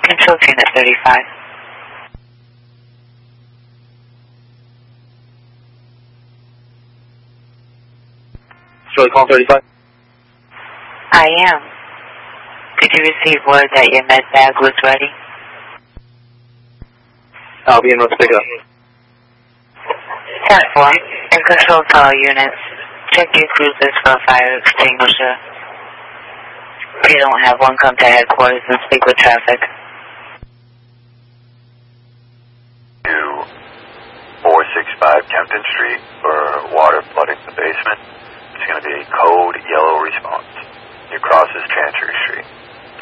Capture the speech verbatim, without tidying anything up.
Control to Unit thirty-five. Charlie, call thirty-five. I am. Did you receive word that your med bag was ready? I'll be in route to pick up. ten four. In control to all units. Check your cruisers for a fire extinguisher. If you don't have one, come to headquarters and speak with traffic. To four sixty-five Kempton Street for water flooding the basement. It's going to be code yellow response. It crosses Chancery Street.